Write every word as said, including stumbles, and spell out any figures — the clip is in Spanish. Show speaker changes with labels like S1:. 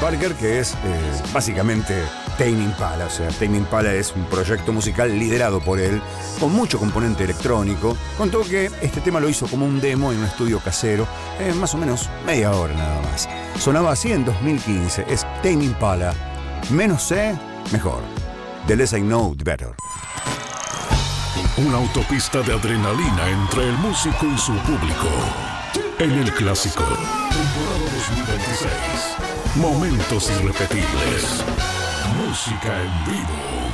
S1: Parker, que es eh, básicamente Tame Impala. O sea, Tame Impala es un proyecto musical liderado por él, con mucho componente electrónico. Contó que este tema lo hizo como un demo en un estudio casero, eh, más o menos media hora nada más. Sonaba así en dos mil quince. Es Tame Impala. Menos sé, mejor. The less I know, the better.
S2: Una autopista de adrenalina entre el músico y su público. En el clásico, temporada dos mil veintiséis. Momentos irrepetibles. Música en vivo.